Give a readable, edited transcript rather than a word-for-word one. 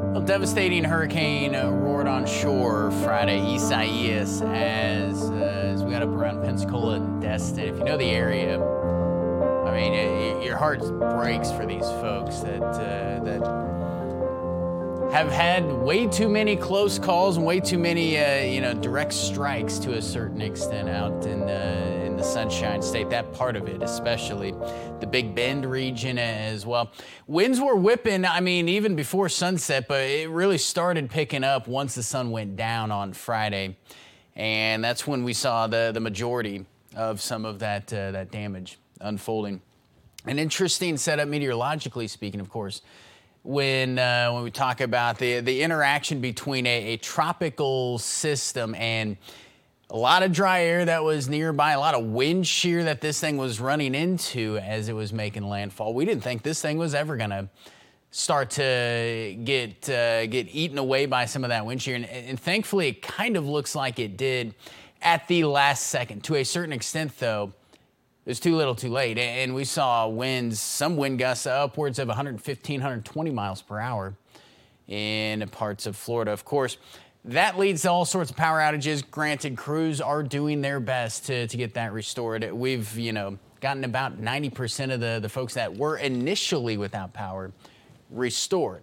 Well, devastating hurricane roared on shore Friday, Isaias, as we got up around Pensacola and Destin. If you know the area, I mean, your heart breaks for these folks that have had way too many close calls and way too many, direct strikes to a certain extent out in the Sunshine State. That part of it, especially the Big Bend region as well. Winds were whipping, I mean, even before sunset, but it really started picking up once the sun went down on Friday. And that's when we saw the majority of some of that damage unfolding. An interesting setup meteorologically speaking, of course, when we talk about the interaction between a tropical system and a lot of dry air that was nearby, a lot of wind shear that this thing was running into as it was making landfall. We didn't think this thing was ever going to start to get eaten away by some of that wind shear. And thankfully, it kind of looks like it did at the last second. To a certain extent, though, it was too little too late. And we saw winds, some wind gusts upwards of 115, 120 miles per hour in parts of Florida. Of course, that leads to all sorts of power outages. Granted, crews are doing their best to get that restored. We've, gotten about 90% of the folks that were initially without power restored.